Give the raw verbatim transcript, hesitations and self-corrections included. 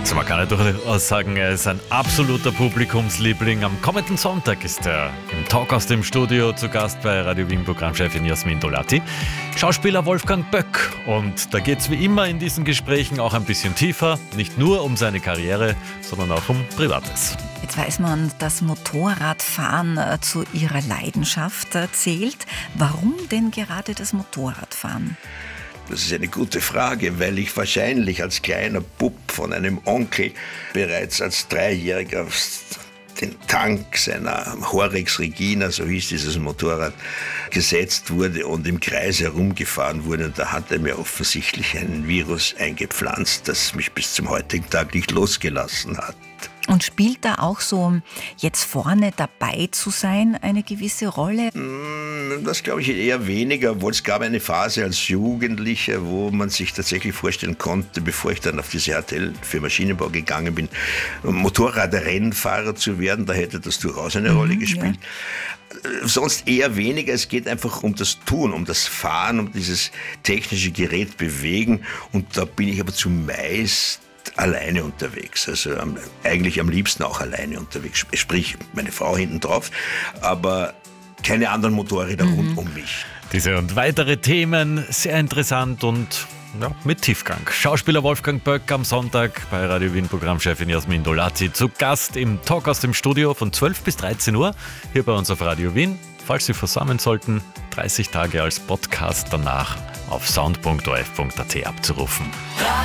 Also man kann ja durchaus sagen, er ist ein absoluter Publikumsliebling. Am kommenden Sonntag ist er im Talk aus dem Studio zu Gast bei Radio Wien Programmchefin Jasmin Dolati. Schauspieler Wolfgang Böck. Und da geht es wie immer in diesen Gesprächen auch ein bisschen tiefer. Nicht nur um seine Karriere, sondern auch um Privates. Jetzt weiß man, dass Motorradfahren zu Ihrer Leidenschaft zählt. Warum denn gerade das Motorradfahren? Das ist eine gute Frage, weil ich wahrscheinlich als kleiner Bub von einem Onkel bereits als Dreijähriger auf den Tank seiner Horex Regina, so hieß dieses Motorrad, gesetzt wurde und im Kreis herumgefahren wurde. Und da hat er mir offensichtlich ein Virus eingepflanzt, das mich bis zum heutigen Tag nicht losgelassen hat. Und spielt da auch so, jetzt vorne dabei zu sein, eine gewisse Rolle? Das glaube ich eher weniger, obwohl es gab eine Phase als Jugendlicher, wo man sich tatsächlich vorstellen konnte, bevor ich dann auf diese H T L für Maschinenbau gegangen bin, Motorradrennfahrer zu werden. Da hätte das durchaus eine mhm, Rolle gespielt. Ja. Sonst eher weniger. Es geht einfach um das Tun, um das Fahren, um dieses technische Gerät bewegen. Und da bin ich aber zumeist alleine unterwegs, also am, eigentlich am liebsten auch alleine unterwegs, sprich meine Frau hinten drauf, aber keine anderen Motorräder mhm. rund um mich. Diese und weitere Themen, sehr interessant und ja, mit Tiefgang. Schauspieler Wolfgang Böck am Sonntag bei Radio Wien Programmchefin Jasmin Dolati zu Gast im Talk aus dem Studio von zwölf bis dreizehn Uhr hier bei uns auf Radio Wien. Falls Sie versammeln sollten, dreißig Tage als Podcast danach auf sound punkt o f punkt a t abzurufen.